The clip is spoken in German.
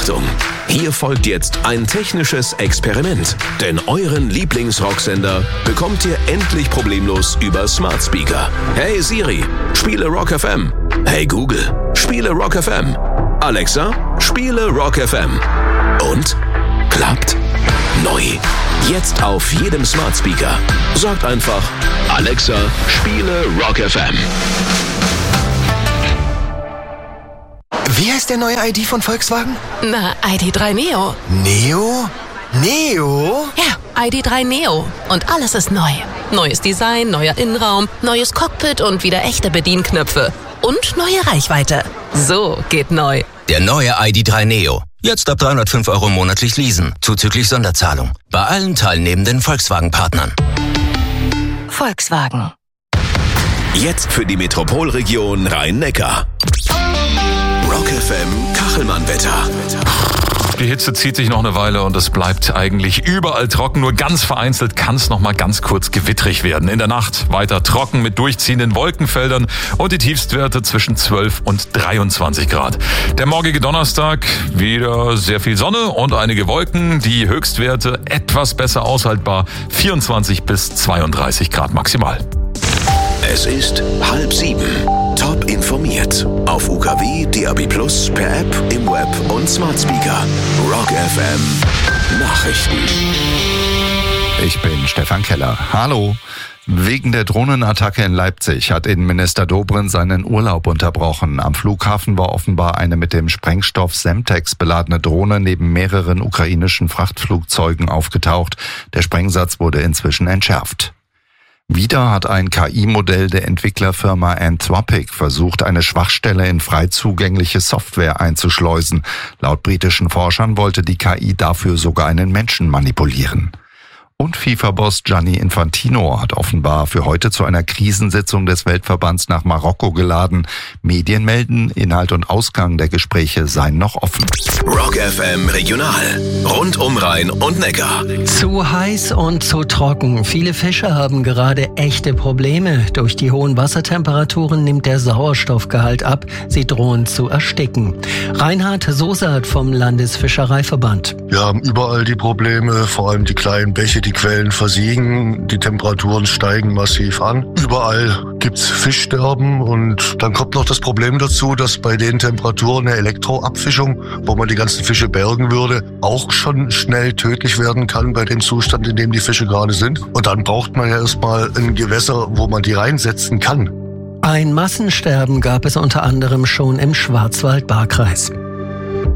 Achtung! Hier folgt jetzt ein technisches Experiment. Denn euren Lieblingsrocksender bekommt ihr endlich problemlos über Smart Speaker. Hey Siri, spiele Rock FM. Hey Google, spiele Rock FM. Alexa, spiele Rock FM. Und? Klappt? Neu. Jetzt auf jedem Smart Speaker. Sagt einfach, Alexa, spiele Rock FM. Wie heißt der neue ID von Volkswagen? Na, ID.3 Neo. Neo? Neo? Ja, ID.3 Neo. Und alles ist neu. Neues Design, neuer Innenraum, neues Cockpit und wieder echte Bedienknöpfe. Und neue Reichweite. So geht neu. Der neue ID.3 Neo. Jetzt ab 305 € monatlich leasen, zuzüglich Sonderzahlung. Bei allen teilnehmenden Volkswagen-Partnern. Volkswagen. Jetzt für die Metropolregion Rhein-Neckar. Rock FM Kachelmann-Wetter. Die Hitze zieht sich noch eine Weile und es bleibt eigentlich überall trocken. Nur ganz vereinzelt kann es noch mal ganz kurz gewittrig werden. In der Nacht weiter trocken mit durchziehenden Wolkenfeldern und die Tiefstwerte zwischen 12 und 23 Grad. Der morgige Donnerstag wieder sehr viel Sonne und einige Wolken. Die Höchstwerte etwas besser aushaltbar. 24 bis 32 Grad maximal. Es ist 6:30. Top informiert. Auf UKW, DAB+, per App, im Web und Smart Speaker. Rock FM Nachrichten. Ich bin Stefan Keller. Hallo. Wegen der Drohnenattacke in Leipzig hat Innenminister Dobrindt seinen Urlaub unterbrochen. Am Flughafen war offenbar eine mit dem Sprengstoff Semtex beladene Drohne neben mehreren ukrainischen Frachtflugzeugen aufgetaucht. Der Sprengsatz wurde inzwischen entschärft. Wieder hat ein KI-Modell der Entwicklerfirma Anthropic versucht, eine Schwachstelle in frei zugängliche Software einzuschleusen. Laut britischen Forschern wollte die KI dafür sogar einen Menschen manipulieren. Und FIFA-Boss Gianni Infantino hat offenbar für heute zu einer Krisensitzung des Weltverbands nach Marokko geladen. Medien melden, Inhalt und Ausgang der Gespräche seien noch offen. Rock FM Regional. Rund um Rhein und Neckar. Zu heiß und zu trocken. Viele Fische haben gerade echte Probleme. Durch die hohen Wassertemperaturen nimmt der Sauerstoffgehalt ab. Sie drohen zu ersticken. Reinhard Sosat vom Landesfischereiverband. Wir haben überall die Probleme, vor allem die kleinen Bäche, die Quellen versiegen, die Temperaturen steigen massiv an. Überall gibt's Fischsterben und dann kommt noch das Problem dazu, dass bei den Temperaturen eine Elektroabfischung, wo man die ganzen Fische bergen würde, auch schon schnell tödlich werden kann bei dem Zustand, in dem die Fische gerade sind. Und dann braucht man ja erstmal ein Gewässer, wo man die reinsetzen kann. Ein Massensterben gab es unter anderem schon im Schwarzwald-Baar-Kreis.